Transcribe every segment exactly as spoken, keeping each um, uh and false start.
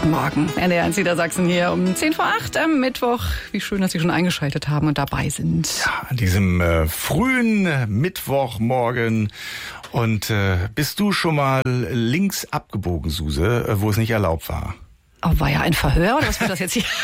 Guten Morgen. N D R eins Niedersachsen hier um zehn vor acht am Mittwoch. Wie schön, dass Sie schon eingeschaltet haben und dabei sind. Ja, an diesem äh, frühen Mittwochmorgen. Und äh, bist du schon mal links abgebogen, Suse, äh, wo es nicht erlaubt war? Oh, war ja ein Verhör oder was wird das jetzt hier?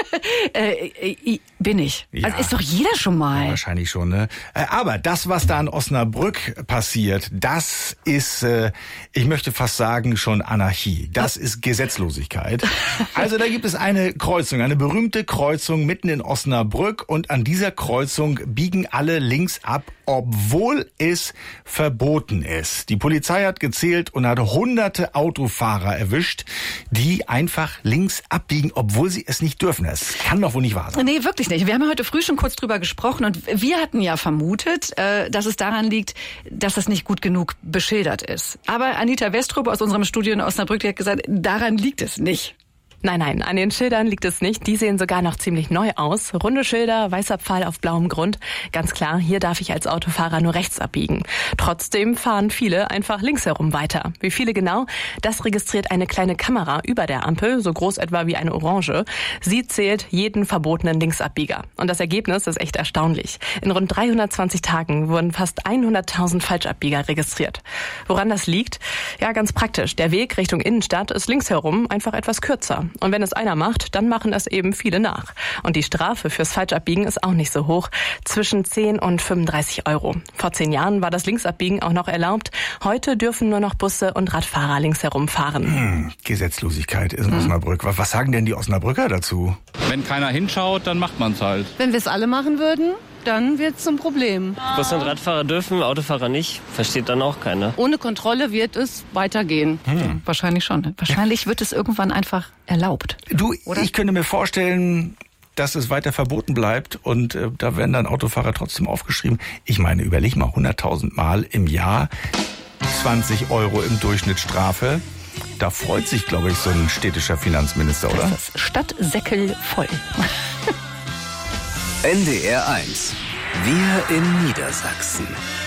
äh, äh, bin ich. Ja. Also ist doch jeder schon mal. Ja, wahrscheinlich schon, ne? Äh, aber das, was da in Osnabrück passiert, das ist, äh, ich möchte fast sagen, schon Anarchie. Das ist Gesetzlosigkeit. Also da gibt es eine Kreuzung, eine berühmte Kreuzung mitten in Osnabrück und an dieser Kreuzung biegen alle links ab, obwohl es verboten ist. Die Polizei hat gezählt und hat hunderte Autofahrer erwischt, die einfach links abbiegen, obwohl sie es nicht dürfen. Das kann doch wohl nicht wahr sein. Nee, wirklich nicht. Wir haben ja heute früh schon kurz drüber gesprochen und wir hatten ja vermutet, dass es daran liegt, dass es nicht gut genug beschildert ist. Aber Anita Westrup aus unserem Studio in Osnabrück, die hat gesagt, daran liegt es nicht. Nein, nein, an den Schildern liegt es nicht. Die sehen sogar noch ziemlich neu aus. Runde Schilder, weißer Pfahl auf blauem Grund. Ganz klar, hier darf ich als Autofahrer nur rechts abbiegen. Trotzdem fahren viele einfach links herum weiter. Wie viele genau? Das registriert eine kleine Kamera über der Ampel, so groß etwa wie eine Orange. Sie zählt jeden verbotenen Linksabbieger. Und das Ergebnis ist echt erstaunlich. In rund dreihundertzwanzig Tagen wurden fast hunderttausend Falschabbieger registriert. Woran das liegt? Ja, ganz praktisch. Der Weg Richtung Innenstadt ist links herum einfach etwas kürzer. Und wenn es einer macht, dann machen es eben viele nach. Und die Strafe fürs Falschabbiegen ist auch nicht so hoch. Zwischen zehn und fünfunddreißig Euro. Vor zehn Jahren war das Linksabbiegen auch noch erlaubt. Heute dürfen nur noch Busse und Radfahrer links herumfahren. Hm, Gesetzlosigkeit in hm. Osnabrück. Was sagen denn die Osnabrücker dazu? Wenn keiner hinschaut, dann macht man es halt. Wenn wir es alle machen würden, dann wird es zum Problem. Busse und Radfahrer dürfen, Autofahrer nicht. Versteht dann auch keiner. Ohne Kontrolle wird es weitergehen. Hm. Wahrscheinlich schon. Wahrscheinlich wird es irgendwann einfach erlaubt. Du, oder? Ich könnte mir vorstellen, dass es weiter verboten bleibt und äh, da werden dann Autofahrer trotzdem aufgeschrieben. Ich meine, überleg mal, hunderttausend Mal im Jahr, zwanzig Euro im Durchschnitt Strafe. Da freut sich, glaube ich, so ein städtischer Finanzminister, oder? Das ist Stadtsäckel voll. N D R eins. Wir in Niedersachsen.